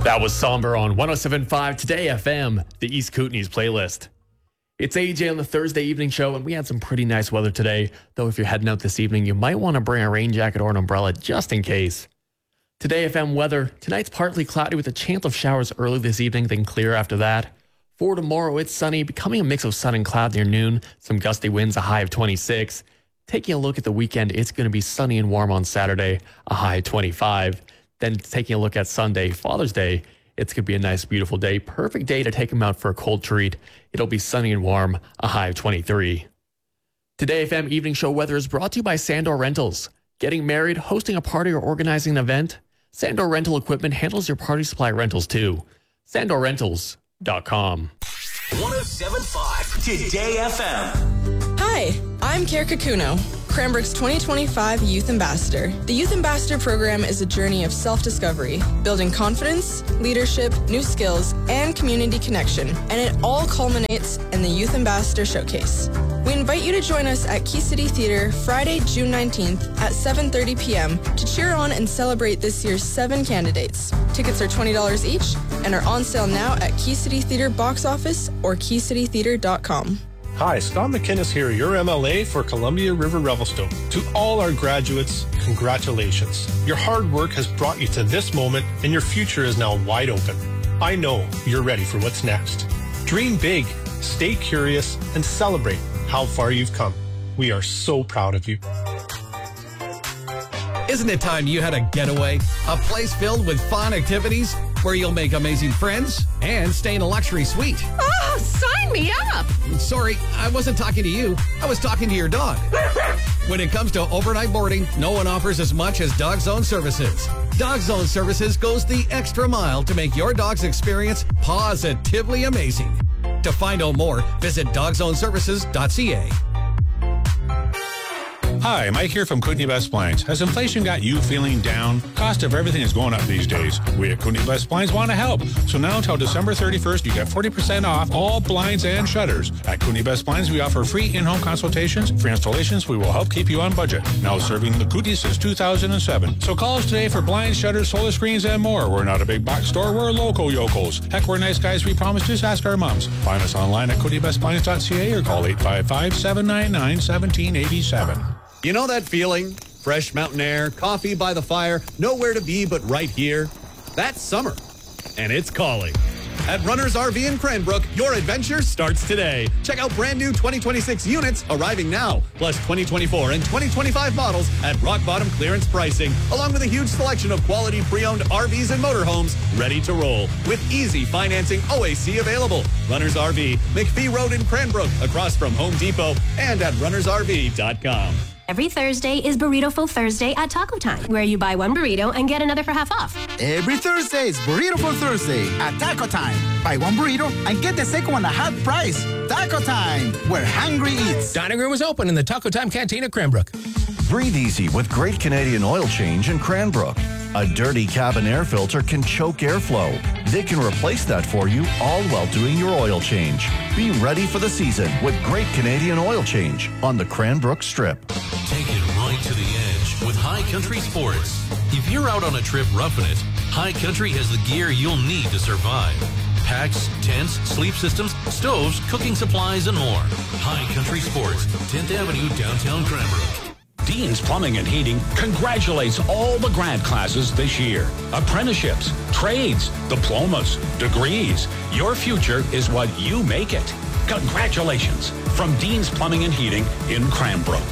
That was Somber on 107.5 Today FM, the East Kootenays playlist. It's AJ on the Thursday evening show, and we had some pretty nice weather today, though if you're heading out this evening, you might want to bring a rain jacket or an umbrella just in case. Today FM weather, tonight's partly cloudy with a chance of showers early this evening, then clear after that. For tomorrow, it's sunny, becoming a mix of sun and cloud near noon, some gusty winds, a high of 26. Taking a look at the weekend, it's going to be sunny and warm on Saturday, a high of 25. Then taking a look at Sunday, Father's Day, it's going to be a nice, beautiful day. Perfect day to take them out for a cold treat. It'll be sunny and warm, a high of 23. Today FM Evening Show weather is brought to you by Sandor Rentals. Getting married, hosting a party, or organizing an event? Sandor Rental Equipment handles your party supply rentals too. SandorRentals.com. 107.5 Today FM. Hi, I'm Kerika Kuno, Cranbrook's 2025 Youth Ambassador. The Youth Ambassador program is a journey of self-discovery, building confidence, leadership, new skills, and community connection, and it all culminates in the Youth Ambassador Showcase. We invite you to join us at Key City Theatre Friday, June 19th at 7:30 p.m. to cheer on and celebrate this year's 7 candidates. Tickets are $20 each and are on sale now at Key City Theatre box office or keycitytheatre.com. Hi, Scott McInnes here, your MLA for Columbia River Revelstoke. To all our graduates, congratulations. Your hard work has brought you to this moment, and your future is now wide open. I know you're ready for what's next. Dream big, stay curious, and celebrate how far you've come. We are so proud of you. Isn't it time you had a getaway? A place filled with fun activities where you'll make amazing friends and stay in a luxury suite. Oh, sign me up! Sorry, I wasn't talking to you. I was talking to your dog. When it comes to overnight boarding, no one offers as much as Dog Zone Services. Dog Zone Services goes the extra mile to make your dog's experience positively amazing. To find out more, visit dogzoneservices.ca. Hi, Mike here from Kootenay Best Blinds. Has inflation got you feeling down? Cost of everything is going up these days. We at Kootenay Best Blinds want to help. So now until December 31st, you get 40% off all blinds and shutters. At Kootenay Best Blinds, we offer free in-home consultations. For installations, we will help keep you on budget. Now serving the Kootenay since 2007. So call us today for blinds, shutters, solar screens, and more. We're not a big box store. We're local yokels. Heck, we're nice guys. We promise. Just ask our moms. Find us online at KootenayBestBlinds.ca or call 855-799-1787. You know that feeling? Fresh mountain air, coffee by the fire, nowhere to be but right here? That's summer, and it's calling. At Runners RV in Cranbrook, your adventure starts today. Check out brand new 2026 units arriving now, plus 2024 and 2025 models at rock bottom clearance pricing, along with a huge selection of quality pre-owned RVs and motorhomes ready to roll, with easy financing OAC available. Runners RV, McPhee Road in Cranbrook, across from Home Depot, and at runnersrv.com. Every Thursday is Burrito-ful Thursday at Taco Time, where you buy one burrito and get another for half off. Every Thursday is Burrito-ful Thursday at Taco Time. Buy one burrito and get the second one at half price. Taco Time, where hungry eats. Dining room is open in the Taco Time Canteen at Cranbrook. Breathe easy with Great Canadian Oil Change in Cranbrook. A dirty cabin air filter can choke airflow. They can replace that for you, all while doing your oil change. Be ready for the season with Great Canadian Oil Change on the Cranbrook Strip. Take it right to the edge with High Country Sports. If you're out on a trip roughing it, High Country has the gear you'll need to survive. Packs, tents, sleep systems, stoves, cooking supplies, and more. High Country Sports, 10th Avenue, downtown Cranbrook. Dean's Plumbing and Heating congratulates all the grad classes this year. Apprenticeships, trades, diplomas, degrees. Your future is what you make it. Congratulations from Dean's Plumbing and Heating in Cranbrook.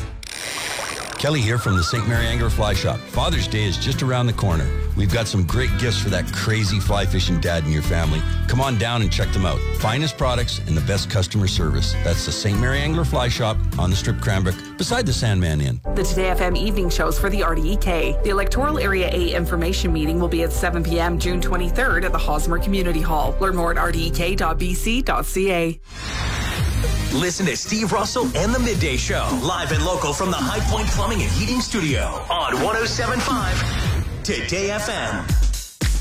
Kelly here from the St. Mary Angler Fly Shop. Father's Day is just around the corner. We've got some great gifts for that crazy fly fishing dad in your family. Come on down and check them out. Finest products and the best customer service. That's the St. Mary Angler Fly Shop on the Strip Cranbrook, beside the Sandman Inn. The Today FM evening shows for the RDEK. The Electoral Area A information meeting will be at 7 p.m. June 23rd at the Hosmer Community Hall. Learn more at rdek.bc.ca. Listen to Steve Russell and The Midday Show, live and local from the High Point Plumbing and Heating Studio on 107.5 Today FM.